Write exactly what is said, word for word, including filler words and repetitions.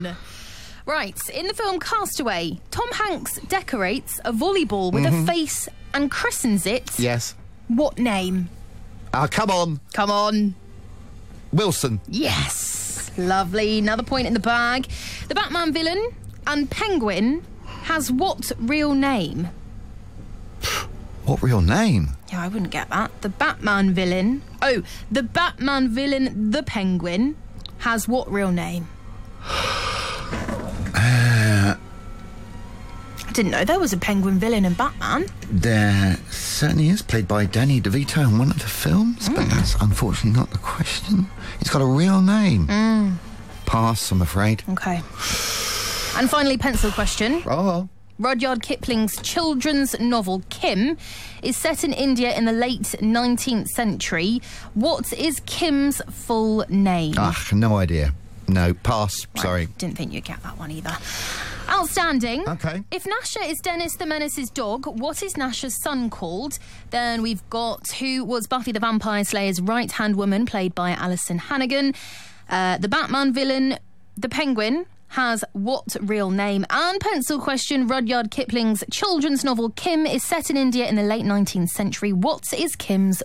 Right, in the film Castaway, Tom Hanks decorates a volleyball with mm-hmm. a face and christens it. Yes. What name? Ah, uh, come on. Come on. Wilson. Yes. Lovely. Another point in the bag. The Batman villain and Penguin has what real name? What real name? Yeah, I wouldn't get that. The Batman villain... Oh, the Batman villain, the Penguin, has what real name? Uh, I didn't know there was a Penguin villain in Batman. There certainly is, played by Danny DeVito in one of the films, mm. but that's unfortunately not the question. It's got a real name. Mm. Pass, I'm afraid. Okay. And finally, pencil question. Oh. Rudyard Kipling's children's novel Kim is set in India in the late nineteenth century. What is Kim's full name? Ah, no idea. No, pass. Right. Sorry. Didn't think you'd get that one either. Outstanding. Okay. If Nasha is Dennis the Menace's dog, what is Nasha's son called? Then we've got who was Buffy the Vampire Slayer's right-hand woman, played by Alison Hannigan. Uh, the Batman villain, the Penguin, has what real name? And pencil question, Rudyard Kipling's children's novel Kim is set in India in the late nineteenth century. What is Kim's